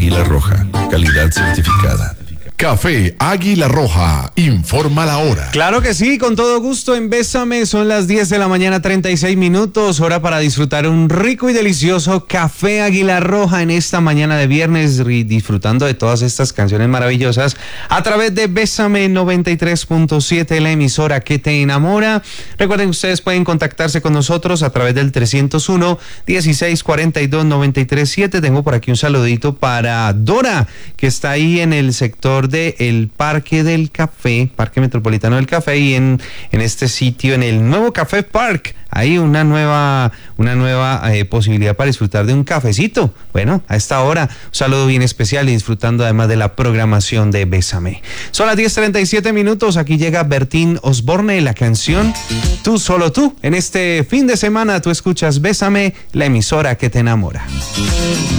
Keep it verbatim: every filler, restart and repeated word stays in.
Águila Roja, calidad certificada. Café Águila Roja, informa la hora. Claro que sí, con todo gusto en Bésame, son las diez de la mañana, treinta y seis minutos, hora para disfrutar un rico y delicioso Café Águila Roja en esta mañana de viernes, disfrutando de todas estas canciones maravillosas a través de Bésame noventa y tres punto siete, la emisora que te enamora. Recuerden que ustedes pueden contactarse con nosotros a través del trescientos uno, dieciséis cuarenta y dos, noventa y tres siete. Tengo por aquí un saludito para Dora, que está ahí en el sector de el Parque del Café, Parque Metropolitano del Café, y en, en este sitio, en el nuevo Café Park, hay una nueva, una nueva eh, posibilidad para disfrutar de un cafecito. Bueno, a esta hora, un saludo bien especial y disfrutando además de la programación de Bésame. Son las diez treinta y siete minutos, aquí llega Bertín Osborne, la canción Tú Solo Tú. En este fin de semana tú escuchas Bésame, la emisora que te enamora.